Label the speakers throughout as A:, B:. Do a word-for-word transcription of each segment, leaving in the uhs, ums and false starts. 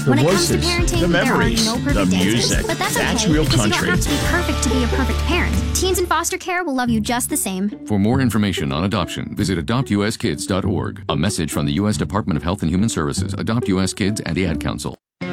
A: The
B: when
A: voices,
B: it comes to parenting,
A: the memories,
B: there are no perfect
A: the
B: answers.
A: music.
B: But that's,
A: That's
B: okay,
A: real
B: because
A: country.
B: you don't have to be perfect to be a perfect parent. Teens in foster care will love you just the same.
C: For more information on adoption, visit adopt u s kids dot org. A message from the U S Department of Health and Human Services, Adopt U S Kids, and the Ad Council.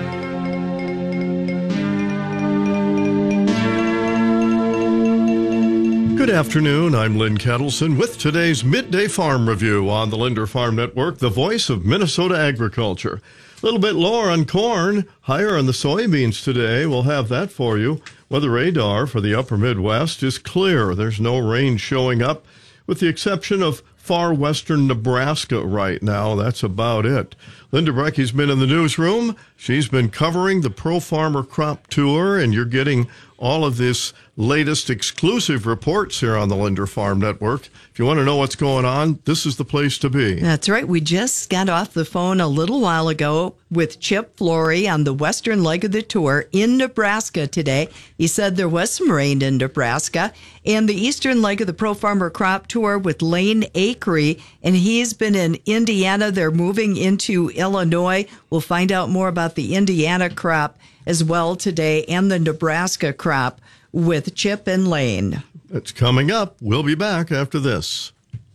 D: Good afternoon, I'm Lynn Kettleson with today's Midday Farm Review on the Linder Farm Network, the voice of Minnesota agriculture. A little bit lower on corn, higher on the soybeans today. We'll have that for you. Weather radar for the upper Midwest is clear. There's no rain showing up, with the exception of far western Nebraska right now. That's about it. Linda Brecky's been in the newsroom. She's been covering the Pro Farmer Crop Tour, and you're getting all of this latest exclusive reports here on the Linder Farm Network. If you want to know what's going on, this is the place to be.
E: That's right. We just got off the phone a little while ago with Chip Flory on the western leg of the tour in Nebraska today. He said there was some rain in Nebraska, and the eastern leg of the Pro Farmer Crop Tour with Lane Acree, and he's been in Indiana. They're moving into Illinois. We'll find out more about the Indiana crop as well today and the Nebraska crop with Chip and Lane.
D: It's coming up. We'll be back after this.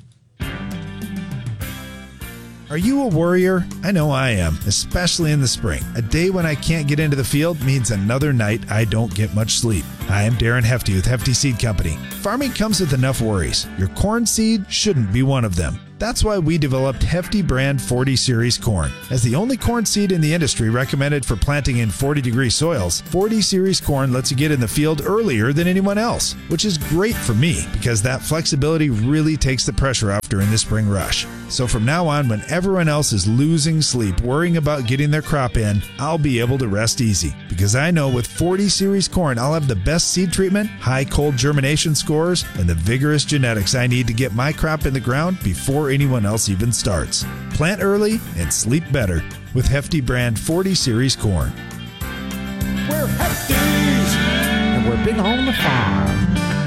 F: Are you a worrier? I know I am, especially in the spring. A day when I can't get into the field means another night I don't get much sleep. Hi, I'm Darren Hefty with Hefty Seed Company. Farming comes with enough worries. Your corn seed shouldn't be one of them. That's why we developed Hefty brand forty series corn. As the only corn seed in the industry recommended for planting in forty degree soils, forty series corn lets you get in the field earlier than anyone else, which is great for me because that flexibility really takes the pressure off during the spring rush. So from now on, when everyone else is losing sleep worrying about getting their crop in, I'll be able to rest easy because I know with forty series corn, I'll have the best seed treatment, high cold germination scores, and the vigorous genetics I need to get my crop in the ground before anyone else even starts. Plant early and sleep better with Hefty brand forty series corn.
G: We're Hefties, and we're big on the farm.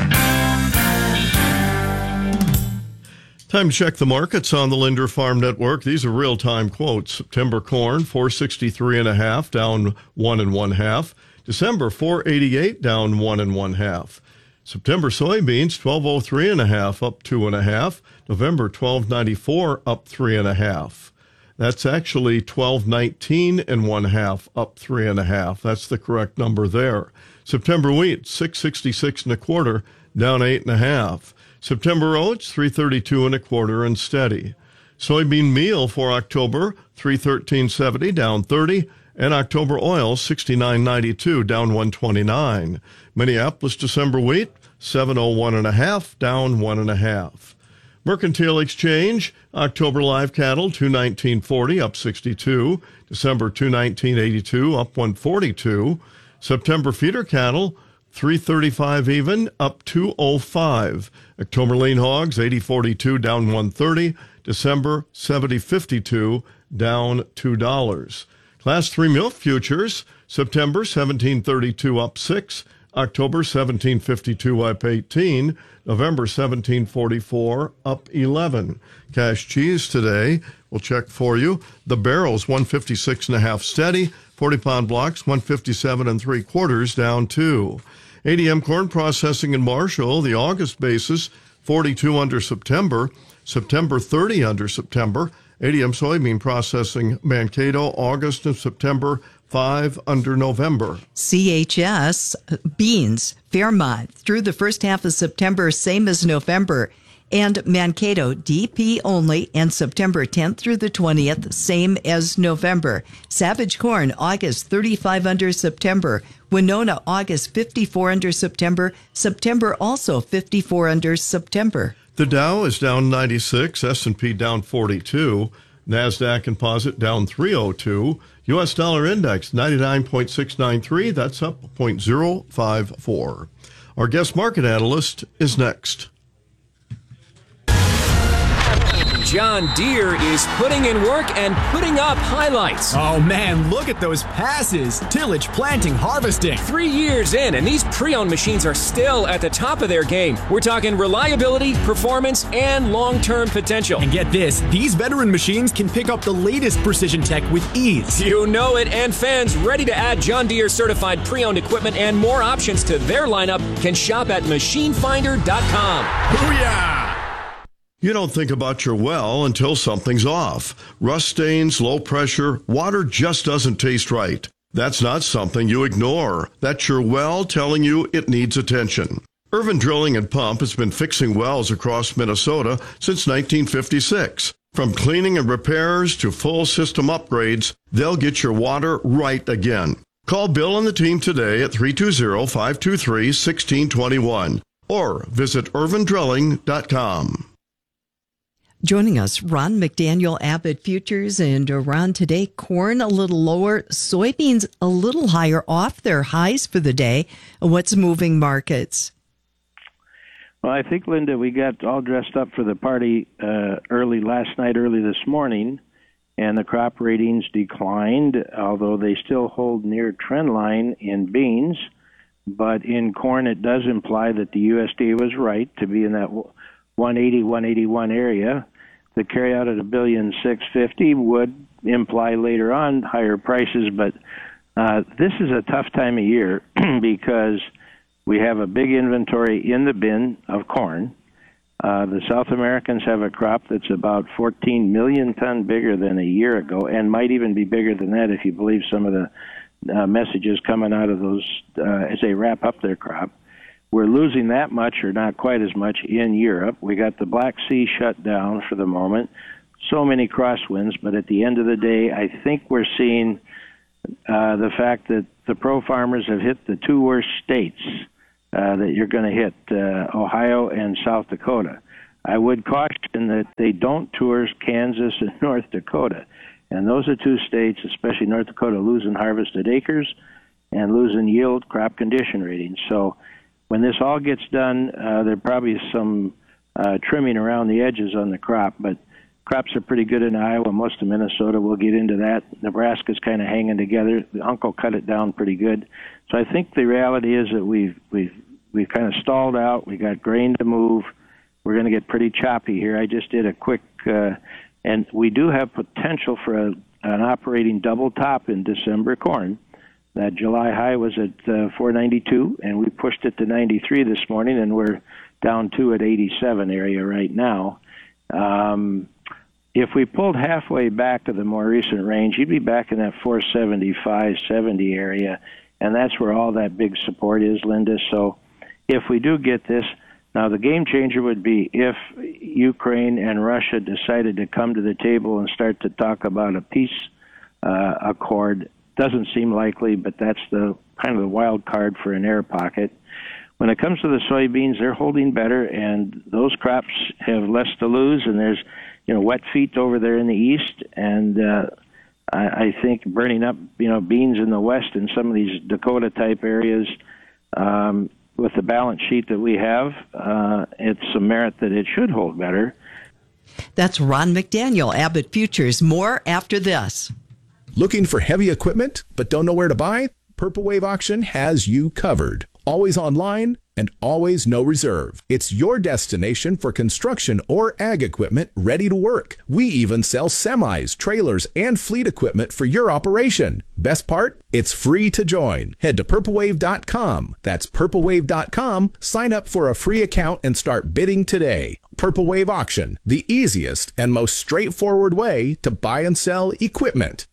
D: Time to check the markets on the Linder Farm Network. These are real-time quotes. September corn, four sixty-three and a half, down one and one half. December, four eighty-eight, down one and one half. September soybeans, twelve oh three and a half, up two and a half. November, twelve ninety-four, up three and a half. That's actually twelve nineteen and one half, up three and a half. That's the correct number there. September wheat, six sixty-six and a quarter, down eight and a half. September oats, three thirty-two and a quarter and steady. Soybean meal for October, three thirteen seventy, down thirty. And October oil, sixty-nine ninety-two, down one twenty-nine. Minneapolis December wheat, seven oh one and a half, down one and a half. Mercantile exchange, October live cattle, two nineteen forty, up sixty-two. December two nineteen eighty-two, up one forty-two. September feeder cattle, three thirty-five even, up two oh five. October lean hogs, eighty forty-two, down one thirty. December seventy fifty-two, down two dollars. Class three milk futures, September seventeen thirty-two, up six. October seventeen fifty-two, up eighteen. November seventeen forty-four, up eleven. Cash cheese today, we'll check for you. The barrels, one fifty-six and a half steady. forty pound blocks, one fifty-seven and three quarters, down two. A D M corn processing in Marshall, the August basis, forty-two under September. September thirty under September. A D M soybean processing Mankato, August and September, five under November.
E: C H S beans, Fairmont, through the first half of September, same as November. And Mankato, D P only, and September tenth through the twentieth, same as November. Savage corn, August, thirty-five under September. Winona, August, fifty-four under September. September also fifty-four under September.
D: The Dow is down ninety-six, S and P down forty-two, NASDAQ Composite down three oh two, U S dollar index ninety-nine point six nine three, that's up zero point zero five four. Our guest market analyst is next.
A: John Deere is putting in work and putting up highlights.
H: Oh man, look at those passes. Tillage, planting, harvesting.
A: Three years in, and these pre-owned machines are still at the top of their game. We're talking reliability, performance, and long-term potential.
H: And get this, these veteran machines can pick up the latest precision tech with ease.
A: You know it, and fans ready to add John Deere certified pre-owned equipment and more options to their lineup can shop at machine finder dot com.
H: Booyah!
D: You don't think about your well until something's off. Rust stains, low pressure, water just doesn't taste right. That's not something you ignore. That's your well telling you it needs attention. Irvin Drilling and Pump has been fixing wells across Minnesota since nineteen fifty-six. From cleaning and repairs to full system upgrades, they'll get your water right again. Call Bill and the team today at three two zero, five two three, one six two one or visit irvin drilling dot com.
E: Joining us, Ron McDaniel, Abbott Futures, and uh, Ron, today, corn a little lower, soybeans a little higher off their highs for the day. What's moving markets?
I: Well, I think, Linda, we got all dressed up for the party uh, early last night, early this morning, and the crop ratings declined, although they still hold near trend line in beans. But in corn, it does imply that the U S D A was right to be in that one eighty, one eighty-one area. The carry out at a billion six fifty would imply later on higher prices, but uh, this is a tough time of year because we have a big inventory in the bin of corn. Uh, the South Americans have a crop that's about fourteen million ton bigger than a year ago, and might even be bigger than that if you believe some of the uh, messages coming out of those uh, as they wrap up their crop. We're losing that much, or not quite as much, in Europe. We got the Black Sea shut down for the moment. So many crosswinds, but at the end of the day, I think we're seeing uh, the fact that the pro farmers have hit the two worst states uh, that you're going to hit, uh, Ohio and South Dakota. I would caution that they don't tour Kansas and North Dakota. And those are two states, especially North Dakota, losing harvested acres and losing yield crop condition ratings. So when this all gets done, uh, there probably is some uh, trimming around the edges on the crop, but crops are pretty good in Iowa, most of Minnesota. We'll get into that. Nebraska's kind of hanging together. The uncle cut it down pretty good. So I think the reality is that we've we've we've kind of stalled out. We got grain to move. We're going to get pretty choppy here. I just did a quick, uh, and we do have potential for a, an operating double top in December corn. That July high was at uh, four ninety-two, and we pushed it to ninety-three this morning, and we're down two at eighty-seven area right now. Um, if we pulled halfway back to the more recent range, you'd be back in that four seventy-five, seventy area, and that's where all that big support is, Linda. So if we do get this, now the game changer would be if Ukraine and Russia decided to come to the table and start to talk about a peace uh, accord. Doesn't seem likely, but that's the kind of the wild card for an air pocket. When it comes to the soybeans, they're holding better, and those crops have less to lose, and there's, you know, wet feet over there in the east, and uh, I, I think burning up, you know, beans in the west in some of these Dakota-type areas, um, with the balance sheet that we have, uh, it's some merit that it should hold better.
E: That's Ron McDaniel, Abbott Futures. More after this.
J: Looking for heavy equipment but don't know where to buy? Purple Wave Auction has you covered. Always online and always no reserve. It's your destination for construction or ag equipment ready to work. We even sell semis, trailers, and fleet equipment for your operation. Best part? It's free to join. Head to purple wave dot com. That's purple wave dot com. Sign up for a free account and start bidding today. Purple Wave Auction, the easiest and most straightforward way to buy and sell equipment.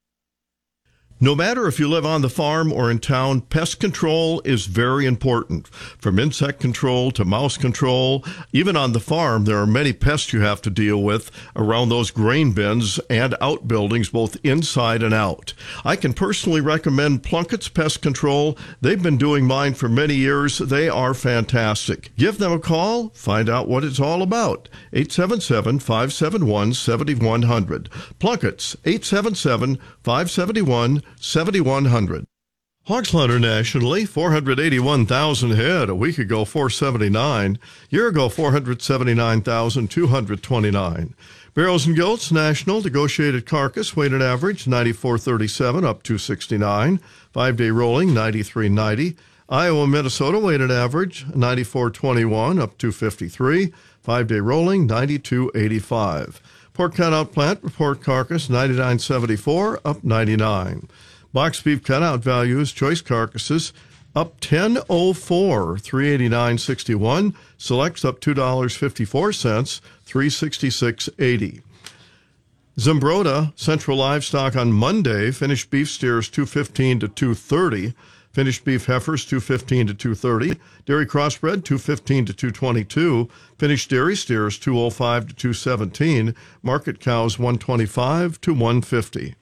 D: No matter if you live on the farm or in town, pest control is very important. From insect control to mouse control, even on the farm, there are many pests you have to deal with around those grain bins and outbuildings, both inside and out. I can personally recommend Plunkett's Pest Control. They've been doing mine for many years. They are fantastic. Give them a call. Find out what it's all about. eight seven seven, five seven one, seven one zero zero. Plunkett's, eight seven seven, five seven one, seven one zero zero. Hog slaughter nationally, four hundred eighty-one thousand head. A week ago, four hundred seventy-nine. Year ago, four hundred seventy-nine thousand two hundred twenty-nine. Barrels and goats national, negotiated carcass, weighted average, ninety-four thirty-seven, up two sixty-nine. Five-day rolling, ninety-three ninety. Iowa, Minnesota, weighted average, ninety-four twenty-one, up two fifty-three. Five-day rolling, ninety-two eighty-five. Pork cutout plant, report carcass, ninety-nine seventy-four, up ninety-nine. Box beef cutout values, choice carcasses, up ten oh four, three eighty-nine sixty-one. Selects up two dollars and fifty-four cents, three sixty-six eighty. Zimbrota, Central Livestock on Monday, finished beef steers two fifteen to two thirty. Finished beef heifers two fifteen to two thirty. Dairy crossbred two fifteen to two twenty-two. Finished dairy steers two oh five to two seventeen. Market cows one twenty-five to one fifty.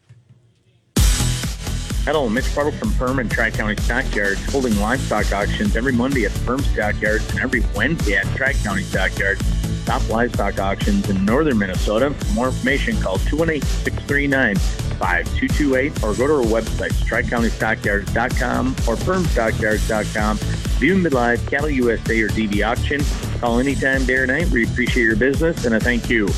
K: Hello, Mitch Parble from Firm and Tri-County Stockyards, holding livestock auctions every Monday at Firm Stockyards and every Wednesday at Tri-County Stockyards. Top livestock auctions in northern Minnesota. For more information, call two one eight, six three nine, five two two eight or go to our website, tri county stockyards dot com or firm stockyards dot com. View them live, Cattle U S A or D B Auction. Call anytime, day or night. We appreciate your business, and I thank you.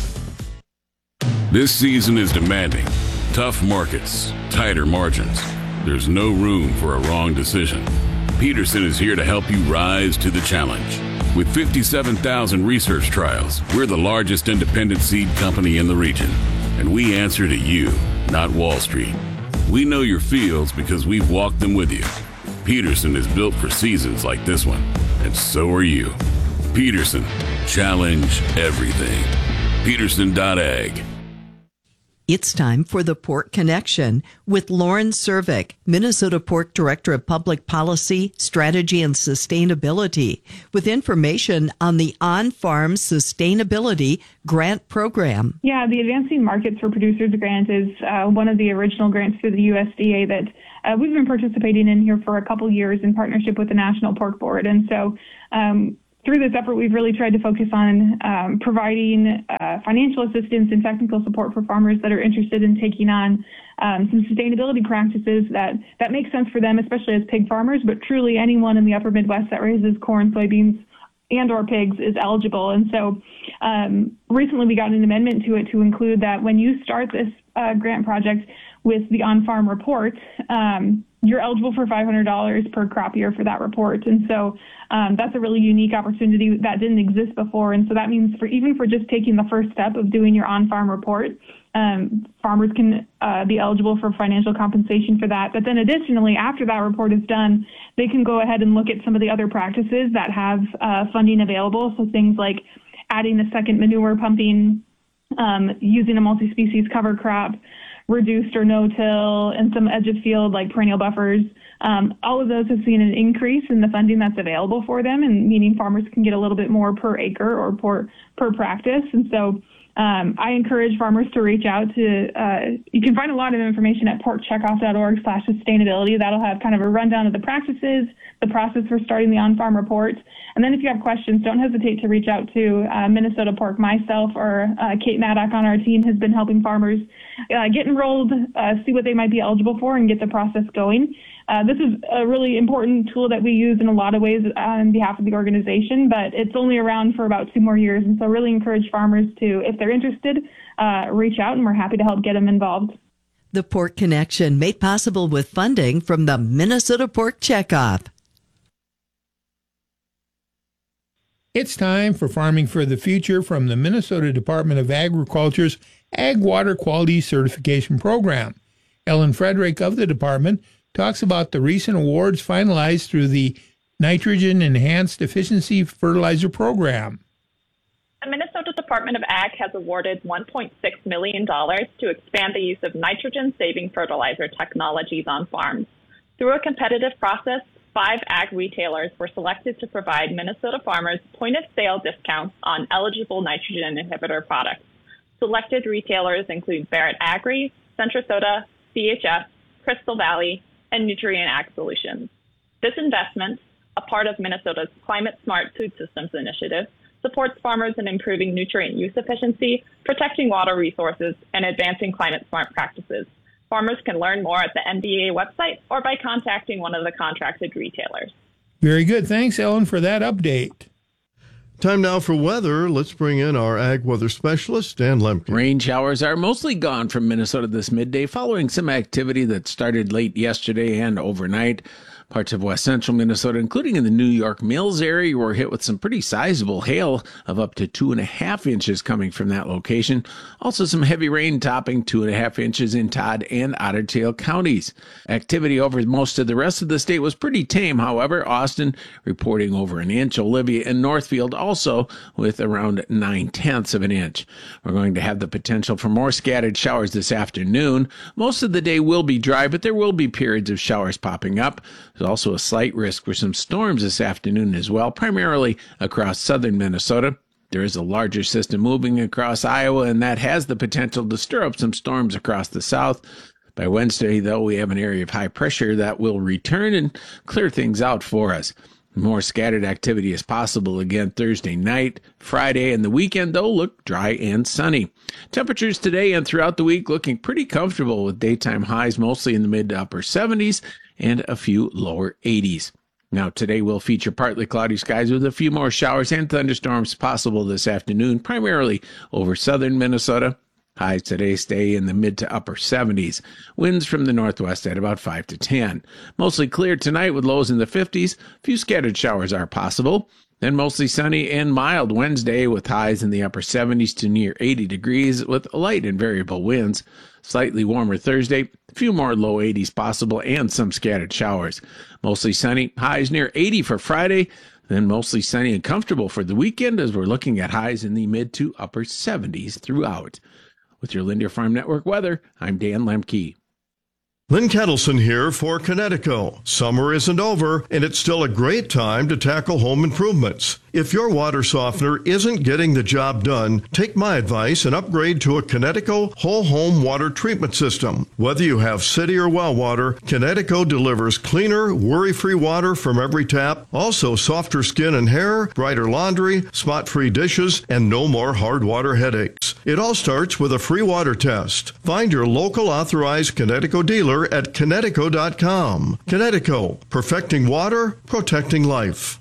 L: This season is demanding. Tough markets, tighter margins. There's no room for a wrong decision. Peterson is here to help you rise to the challenge. With fifty-seven thousand research trials, we're the largest independent seed company in the region. And we answer to you, not Wall Street. We know your fields because we've walked them with you. Peterson is built for seasons like this one, and so are you. Peterson, challenge everything. Peterson dot ag.
E: It's time for the Pork Connection with Lauren Servick, Minnesota Pork Director of Public Policy, Strategy, and Sustainability, with information on the On-Farm Sustainability Grant Program.
M: Yeah, the Advancing Markets for Producers Grant is uh, one of the original grants through the U S D A that uh, we've been participating in here for a couple years in partnership with the National Pork Board. And so um, through this effort, we've really tried to focus on um, providing uh, financial assistance and technical support for farmers that are interested in taking on um, some sustainability practices that, that make sense for them, especially as pig farmers, but truly anyone in the upper Midwest that raises corn, soybeans, and or pigs is eligible. And so um, recently we got an amendment to it to include that when you start this uh, grant project with the on-farm report, um, you're eligible for five hundred dollars per crop year for that report. And so um, that's a really unique opportunity that didn't exist before. And so that means for even for just taking the first step of doing your on-farm report, um, farmers can uh, be eligible for financial compensation for that. But then additionally, after that report is done, they can go ahead and look at some of the other practices that have uh, funding available. So things like adding a second manure pumping, um, using a multi-species cover crop, reduced or no-till, and some edge of field like perennial buffers. Um, all of those have seen an increase in the funding that's available for them, and meaning farmers can get a little bit more per acre or per, per practice. And so um, I encourage farmers to reach out to, uh, you can find a lot of information at pork checkoff dot org slash sustainability. That'll have kind of a rundown of the practices, the process for starting the on-farm report. And then if you have questions, don't hesitate to reach out to uh, Minnesota Pork. Myself or uh, Kate Maddock on our team has been helping farmers uh, get enrolled, uh, see what they might be eligible for, and get the process going. Uh, this is a really important tool that we use in a lot of ways on behalf of the organization, but it's only around for about two more years. And so really encourage farmers to, if they're interested, uh, reach out, and we're happy to help get them involved.
E: The Pork Connection, made possible with funding from the Minnesota Pork Checkoff.
N: It's time for Farming for the Future from the Minnesota Department of Agriculture's Ag Water Quality Certification Program. Ellen Frederick of the department talks about the recent awards finalized through the Nitrogen Enhanced Efficiency Fertilizer Program.
O: The Minnesota Department of Ag has awarded one point six million dollars to expand the use of nitrogen-saving fertilizer technologies on farms. Through a competitive process, five ag retailers were selected to provide Minnesota farmers point-of-sale discounts on eligible nitrogen inhibitor products. Selected retailers include Barrett Agri, Centrasota, C H S, Crystal Valley, and Nutrient Ag Solutions. This investment, a part of Minnesota's Climate Smart Food Systems Initiative, supports farmers in improving nutrient use efficiency, protecting water resources, and advancing climate smart practices. Farmers can learn more at the N D A website or by contacting one of the contracted retailers.
N: Very good. Thanks, Ellen, for that update.
D: Time now for weather. Let's bring in our ag weather specialist, Dan Lemke.
P: Rain showers are mostly gone from Minnesota this midday following some activity that started late yesterday and overnight. Parts of west central Minnesota, including in the New York Mills area, were hit with some pretty sizable hail of up to two and a half inches coming from that location. Also some heavy rain topping two and a half inches in Todd and Otter Tail counties. Activity over most of the rest of the state was pretty tame. However, Austin reporting over an inch. Olivia and Northfield also with around nine tenths of an inch. We're going to have the potential for more scattered showers this afternoon. Most of the day will be dry, but there will be periods of showers popping up. There's also a slight risk for some storms this afternoon as well, primarily across southern Minnesota. There is a larger system moving across Iowa, and that has the potential to stir up some storms across the south. By Wednesday, though, we have an area of high pressure that will return and clear things out for us. More scattered activity is possible again Thursday night. Friday and the weekend, though, look dry and sunny. Temperatures today and throughout the week looking pretty comfortable with daytime highs mostly in the mid to upper seventies and a few lower eighties. Now, today will feature partly cloudy skies with a few more showers and thunderstorms possible this afternoon, primarily over southern Minnesota. Highs today stay in the mid to upper seventies. Winds from the northwest at about five to ten. Mostly clear tonight with lows in the fifties. A few scattered showers are possible. Then mostly sunny and mild Wednesday with highs in the upper seventies to near eighty degrees with light and variable winds. Slightly warmer Thursday. A few more low eighties possible and some scattered showers. Mostly sunny. Highs near eighty for Friday. Then mostly sunny and comfortable for the weekend as we're looking at highs in the mid to upper seventies throughout. With your Lindner Farm Network weather, I'm Dan Lemke.
D: Lynn Kettleson here for Connecticut. Summer isn't over, and it's still a great time to tackle home improvements. If your water softener isn't getting the job done, take my advice and upgrade to a Connecticut whole home water treatment system. Whether you have city or well water, Connecticut delivers cleaner, worry-free water from every tap, also softer skin and hair, brighter laundry, spot-free dishes, and no more hard water headaches. It all starts with a free water test. Find your local authorized Connecticut dealer at Connecticut dot com. Connecticut, perfecting water, protecting life.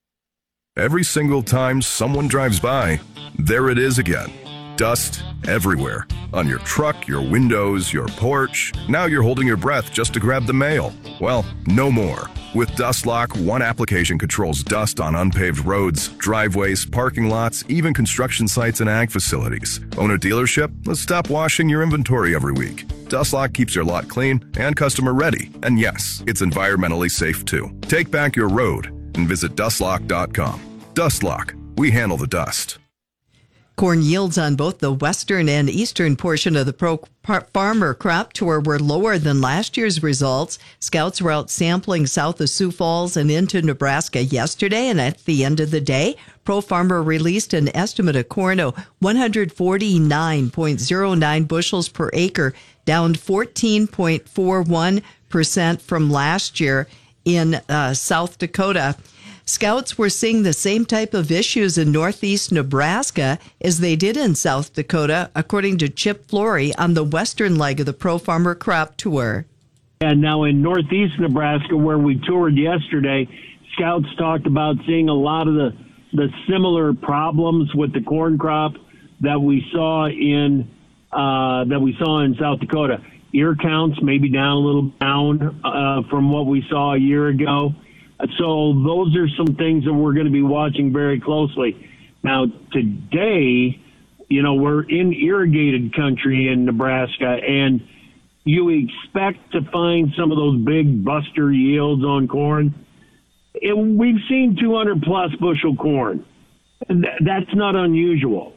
Q: Every single time someone drives by, there it is again. Dust everywhere. On your truck, your windows, your porch. Now you're holding your breath just to grab the mail. Well, no more. With DustLock, one application controls dust on unpaved roads, driveways, parking lots, even construction sites and ag facilities. Own a dealership? Let's stop washing your inventory every week. DustLock keeps your lot clean and customer ready. And yes, it's environmentally safe too. Take back your road and visit dust lock dot com. DustLock. We handle the dust.
E: Corn yields on both the western and eastern portion of the Pro Farmer Crop Tour were lower than last year's results. Scouts were out sampling south of Sioux Falls and into Nebraska yesterday, and at the end of the day, Pro Farmer released an estimate of corn of one hundred forty-nine point oh nine bushels per acre, down fourteen point four one percent from last year in uh, South Dakota. Scouts were seeing the same type of issues in northeast Nebraska as they did in South Dakota, according to Chip Flory on the western leg of the Pro Farmer Crop Tour.
R: And now in northeast Nebraska, where we toured yesterday, Scouts talked about seeing a lot of the, the similar problems with the corn crop that we saw in uh, that we saw in South Dakota. Ear counts maybe down a little down uh, from what we saw a year ago. So those are some things that we're going to be watching very closely. Now, today, you know, we're in irrigated country in Nebraska, and you expect to find some of those big buster yields on corn. It, we've seen two hundred plus bushel corn. That's not unusual.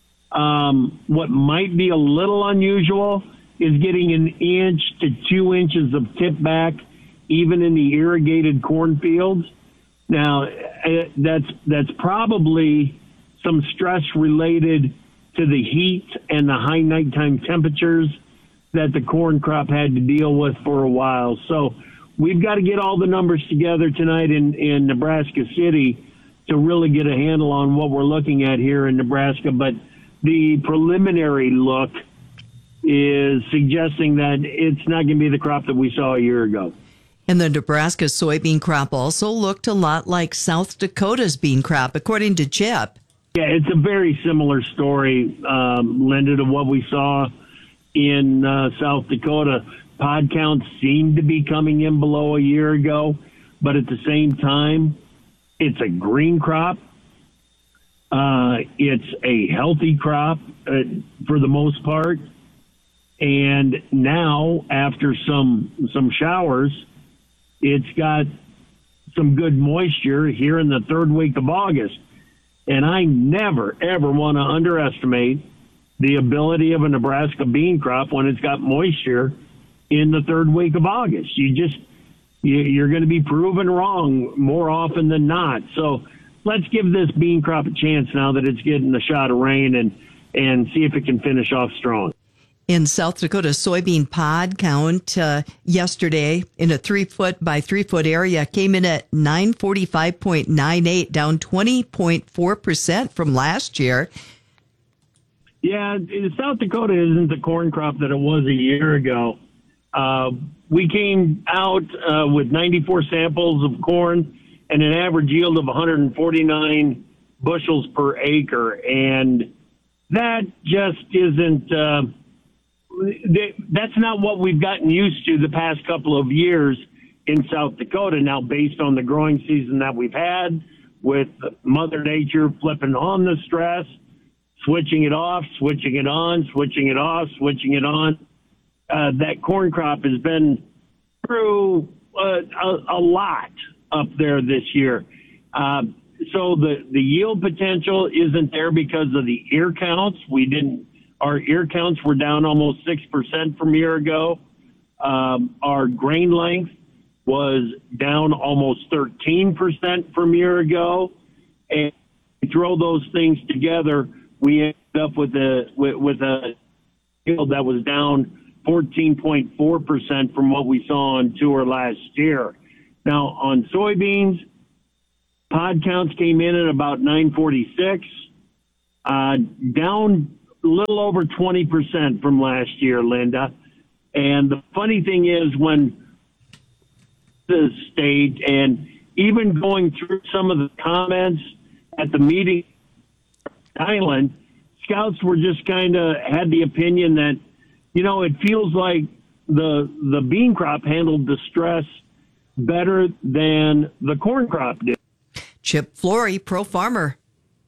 R: Um, what might be a little unusual is getting an inch to two inches of tip back even in the irrigated cornfields. Now, that's that's probably some stress related to the heat and the high nighttime temperatures that the corn crop had to deal with for a while. So we've got to get all the numbers together tonight in, in Nebraska City to really get a handle on what we're looking at here in Nebraska. But the preliminary look is suggesting that it's not going to be the crop that we saw a year ago.
E: And the Nebraska soybean crop also looked a lot like South Dakota's bean crop, according to Chip.
R: Yeah, it's a very similar story, um, Linda, to what we saw in uh, South Dakota. Pod counts seem to be coming in below a year ago, but at the same time, it's a green crop. Uh, it's a healthy crop uh, for the most part. And now, after some some showers, it's got some good moisture here in the third week of August. And I never, ever want to underestimate the ability of a Nebraska bean crop when it's got moisture in the third week of August. You just, you, you're going to be proven wrong more often than not. So let's give this bean crop a chance now that it's getting a shot of rain and, and see if it can finish off strong.
E: In South Dakota, soybean pod count uh, yesterday in a three foot by three foot area came in at nine forty-five point nine eight, down twenty point four percent from last year.
R: Yeah, South Dakota isn't the corn crop that it was a year ago. Uh, we came out uh, with ninety-four samples of corn and an average yield of one hundred forty-nine bushels per acre. And that just isn't... Uh, That's not what we've gotten used to the past couple of years in South Dakota. Now, based on the growing season that we've had, with Mother Nature flipping on the stress, switching it off, switching it on, switching it off, switching it on, uh, that corn crop has been through uh, a, a lot up there this year. Uh, so the, the yield potential isn't there because of the ear counts. We didn't. Our ear counts were down almost six percent from a year ago. Um, our grain length was down almost thirteen percent from a year ago. And we throw those things together, we ended up with a, with, with a yield that was down fourteen point four percent from what we saw on tour last year. Now, on soybeans, pod counts came in at about nine forty-six, uh, down little over twenty percent from last year, Linda. And the funny thing is when the state, and even going through some of the comments at the meeting in Island, scouts were just kind of had the opinion that, you know, it feels like the the bean crop handled the stress better than the corn crop did.
E: Chip Flory, Pro Farmer.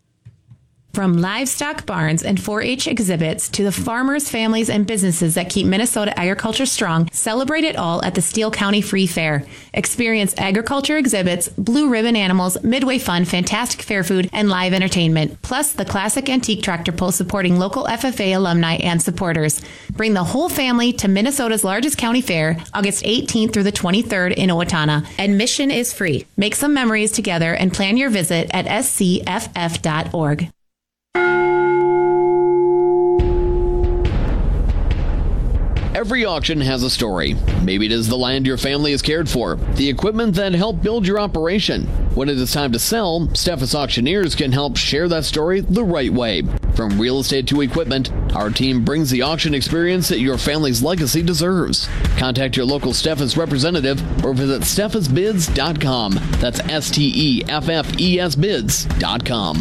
S: From livestock barns and four H exhibits to the farmers, families, and businesses that keep Minnesota agriculture strong, celebrate it all at the Steele County Free Fair. Experience agriculture exhibits, blue ribbon animals, midway fun, fantastic fair food, and live entertainment, plus the classic antique tractor pull supporting local F F A alumni and supporters. Bring the whole family to Minnesota's largest county fair, August eighteenth through the twenty-third in Owatonna. Admission is free. Make some memories together and plan your visit at s c f f dot org.
T: Every auction has a story. Maybe it is the land your family has cared for, the equipment that helped build your operation. When it is time to sell, Steffes Auctioneers can help share that story the right way. From real estate to equipment, our team brings the auction experience that your family's legacy deserves. Contact your local Steffes representative or visit steffes bids dot com. That's S T E F F E S bids dot com.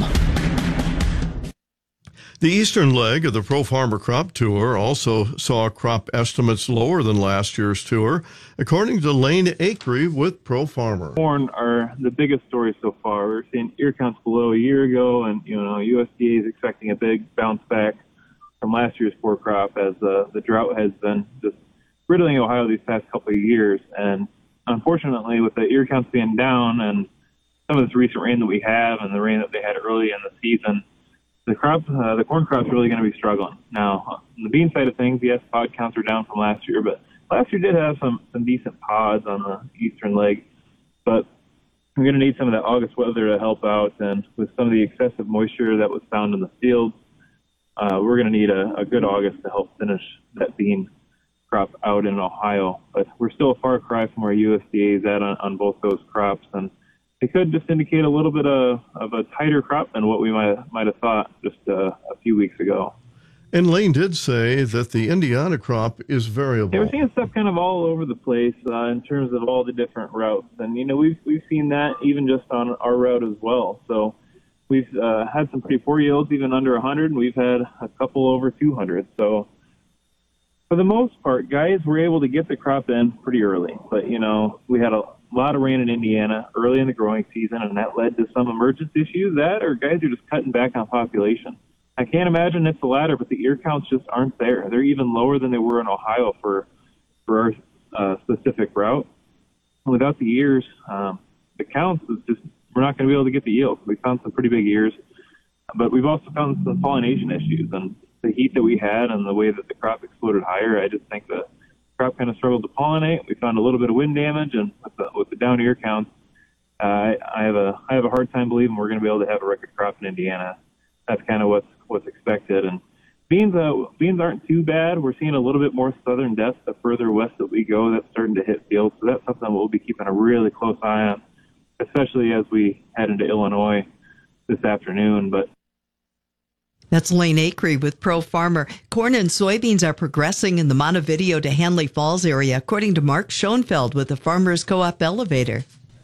D: The eastern leg of the Pro Farmer Crop Tour also saw crop estimates lower than last year's tour, according to Lane Acree with Pro Farmer.
U: Corn are the biggest story so far. We're seeing ear counts below a year ago, and you know U S D A is expecting a big bounce back from last year's poor crop as uh, the drought has been just riddling Ohio these past couple of years. And unfortunately, with the ear counts being down and some of this recent rain that we have and the rain that they had early in the season, the crop, uh, the corn crop's really going to be struggling. Now, on the bean side of things, yes, pod counts are down from last year, but last year did have some, some decent pods on the eastern leg. But we're going to need some of that August weather to help out, and with some of the excessive moisture that was found in the fields, uh, we're going to need a, a good August to help finish that bean crop out in Ohio. But we're still a far cry from where U S D A is at on, on both those crops, and it could just indicate a little bit of, of a tighter crop than what we might might have thought just uh, a few weeks ago.
D: And Lane did say that the Indiana crop is variable.
U: Yeah, we're seeing stuff kind of all over the place uh, in terms of all the different routes. And, you know, we've, we've seen that even just on our route as well. So we've uh, had some pretty poor yields, even under one hundred, and we've had a couple over two hundred. So for the most part, guys were able to get the crop in pretty early. But, you know, we had a lot of rain in Indiana early in the growing season, and that led to some emergence issues. That or guys are just cutting back on population. I can't imagine it's the latter, but the ear counts just aren't there. They're even lower than they were in Ohio for for our uh, specific route. And without the ears, um, the counts is just we're not going to be able to get the yield. We found some pretty big ears, but we've also found some pollination issues. And the heat that we had and the way that the crop exploded higher, I just think the crop kind of struggled to pollinate. We found a little bit of wind damage, and with the, with the down ear counts, uh, I, I have a I have a hard time believing we're going to be able to have a record crop in Indiana. That's kind of what's what's expected. And beans uh, beans aren't too bad. We're seeing a little bit more southern depth the further west that we go. That's starting to hit fields, so that's something we'll be keeping a really close eye on, especially as we head into Illinois this afternoon. But
E: that's Lane Acree with Pro Farmer. Corn and soybeans are progressing in the Montevideo to Hanley Falls area, according to Mark Schoenfeld with the Farmers Co-op Elevator.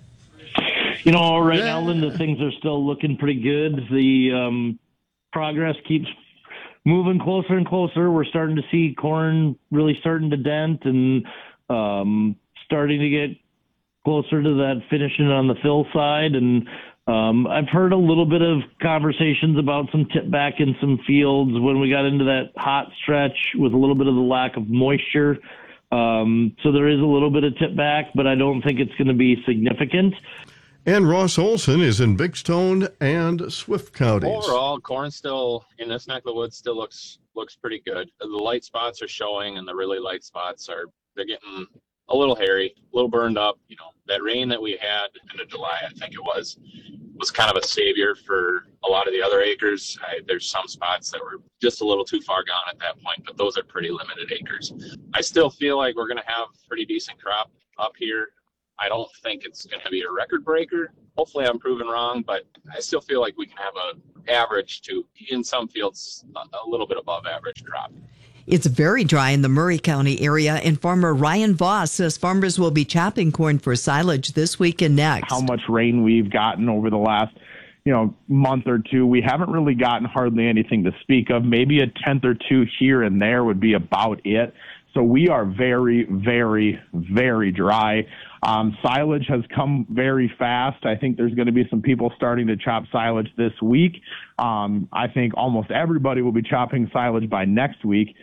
B: You know, right now, Linda, things are still looking pretty good. The um, progress keeps moving closer and closer. We're starting to see corn really starting to dent and um, starting to get closer to that finishing on the fill side. And um, I've heard a little bit of conversations about some tip back in some fields when we got into that hot stretch with a little bit of the lack of moisture. Um, so there is a little bit of tip back, but I don't think it's going to be significant.
D: And Ross Olson is in Big Stone and Swift counties.
V: Overall, corn still in this neck of the woods still looks looks pretty good. The light spots are showing, and the really light spots are they're getting a little hairy, a little burned up. You know, that rain that we had in July, I think it was, was kind of a savior for a lot of the other acres. I, there's some spots that were just a little too far gone at that point, but those are pretty limited acres. I still feel like we're going to have a pretty decent crop up here. I don't think it's going to be a record breaker. Hopefully I'm proven wrong, but I still feel like we can have a average to, in some fields, a little bit above average crop.
E: It's very dry in the Murray County area, and farmer Ryan Voss says farmers will be chopping corn for silage this week and next.
W: How much rain we've gotten over the last, you know, month or two, we haven't really gotten hardly anything to speak of. Maybe a tenth or two here and there would be about it. So we are very, very, very dry. Um, silage has come very fast. I think there's going to be some people starting to chop silage this week. Um, I think almost everybody will be chopping silage by next week.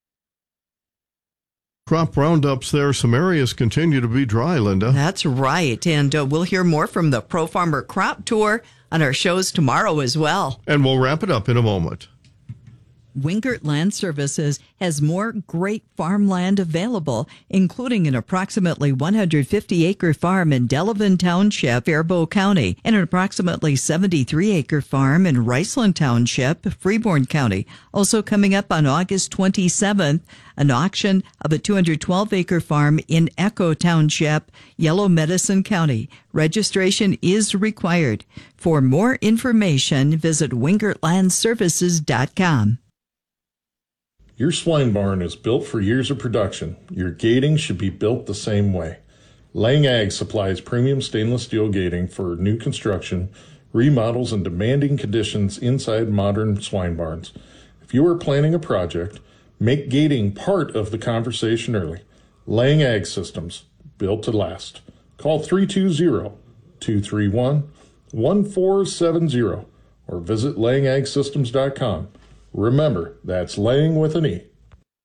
D: Crop roundups there. Some areas continue to be dry, Linda.
E: That's right. And uh, we'll hear more from the Pro Farmer Crop Tour on our shows tomorrow as well.
D: And we'll wrap it up in a moment.
E: Wingert Land Services has more great farmland available, including an approximately one hundred fifty acre farm in Delavan Township, Faribault County, and an approximately seventy-three acre farm in Riceland Township, Freeborn County. Also coming up on August twenty-seventh, an auction of a two hundred twelve acre farm in Echo Township, Yellow Medicine County. Registration is required. For more information, visit wingert land services dot com.
X: Your swine barn is built for years of production. Your gating should be built the same way. Lang Ag supplies premium stainless steel gating for new construction, remodels, and demanding conditions inside modern swine barns. If you are planning a project, make gating part of the conversation early. Lang Ag Systems, built to last. Call three two zero, two three one, one four seven zero or visit lang ag systems dot com. Remember, that's laying with an E.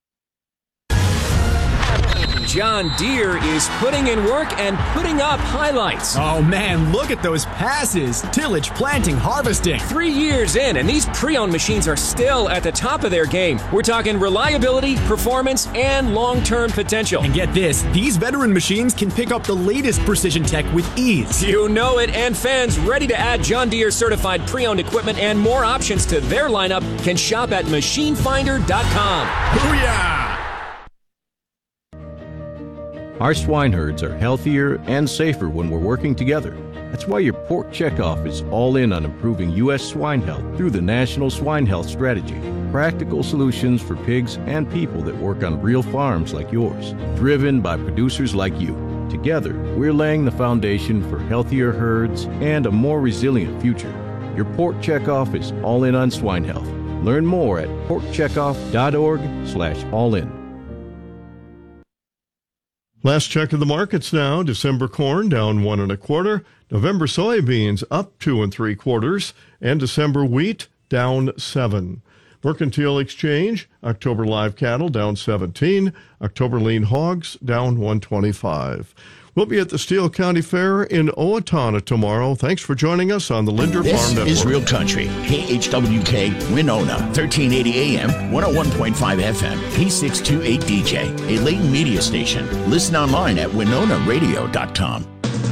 A: John Deere is putting in work and putting up highlights.
H: Oh man, look at those passes. Tillage, planting, harvesting.
A: Three years in, and these pre-owned machines are still at the top of their game. We're talking reliability, performance, and long-term potential.
H: And get this, these veteran machines can pick up the latest precision tech with ease.
A: You know it, and fans ready to add John Deere certified pre-owned equipment and more options to their lineup can shop at machine finder dot com.
H: Booyah!
Y: Our swine herds are healthier and safer when we're working together.
C: That's why your pork checkoff is all in on improving U S swine health through the National Swine Health Strategy. Practical solutions for pigs and people that work on real farms like yours, driven by producers like you. Together, we're laying the foundation for healthier herds and a more resilient future. Your pork checkoff is all in on swine health. Learn more at pork checkoff dot org slash all in.
D: Last check of the markets now. December corn down one and a quarter. November soybeans up two and three quarters. And December wheat down seven. Mercantile Exchange, October live cattle down seventeen. October lean hogs down one twenty-five. We'll be at the Steele County Fair in Owatonna tomorrow. Thanks for joining us on the Linder
F: this
D: Farm Network.
F: This is Real Country, K H W K, Winona, thirteen eighty A M, one oh one point five F M, P six twenty-eight D J, a Layton media station. Listen online at winona radio dot com.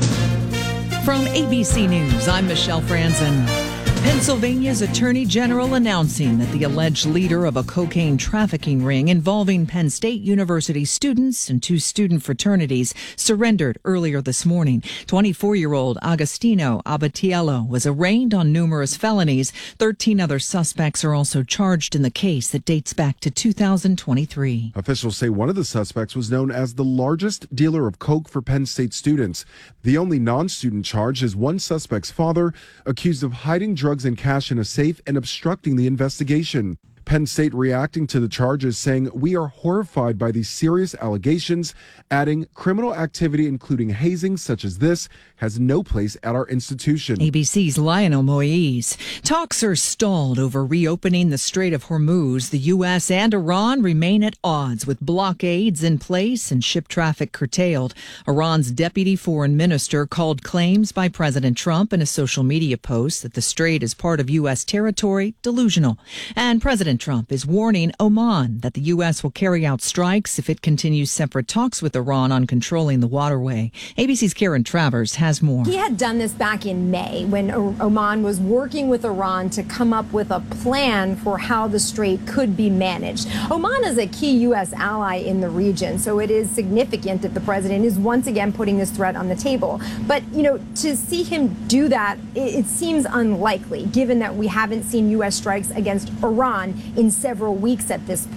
G: From A B C News, I'm Michelle Franzen. Pennsylvania's Attorney General announcing that the alleged leader of a cocaine trafficking ring involving Penn State University students and two student fraternities surrendered earlier this morning. twenty-four-year-old Agostino Abatiello was arraigned on numerous felonies. thirteen other suspects are also charged in the case that dates back to two thousand twenty-three.
I: Officials say one of the suspects was known as the largest dealer of coke for Penn State students. The only non-student charge is one suspect's father, accused of hiding drugs and cash in a safe and obstructing the investigation. Penn State reacting to the charges, saying, "We are horrified by these serious allegations," adding, "Criminal activity, including hazing such as this, has no place at our institution."
G: A B C's Lionel Moise. Talks are stalled over reopening the Strait of Hormuz. The U S and Iran remain at odds, with blockades in place and ship traffic curtailed. Iran's deputy foreign minister called claims by President Trump in a social media post that the strait is part of U S territory delusional. And President Trump is warning Oman that the U S will carry out strikes if it continues separate talks with Iran on controlling the waterway. A B C's Karen Travers has more.
Y: He had done this back in May when Oman was working with Iran to come up with a plan for how the strait could be managed. Oman is a key U S ally in the region, so it is significant that the president is once again putting this threat on the table. But, you know, to see him do that, it, it seems unlikely, given that we haven't seen U S strikes against Iran in several weeks at this point.